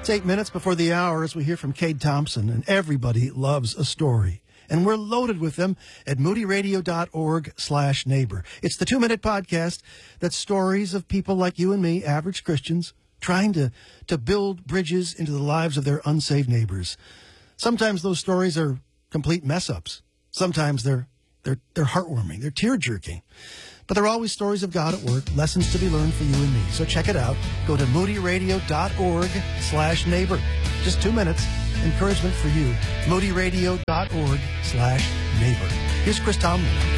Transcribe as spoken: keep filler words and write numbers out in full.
It's eight minutes before the hour as we hear from Cade Thompson, and everybody loves a story. And we're loaded with them at moodyradio.org slash neighbor. It's the two-minute podcast that's stories of people like you and me, average Christians, trying to, to build bridges into the lives of their unsaved neighbors. Sometimes those stories are complete mess-ups. Sometimes they're, they're, they're heartwarming. They're tear-jerking. But they're always stories of God at work, lessons to be learned for you and me. So check it out. Go to moodyradio.org slash neighbor. Just two minutes. Encouragement for you. moodyradio.org slash neighbor. Here's Chris Tomlin.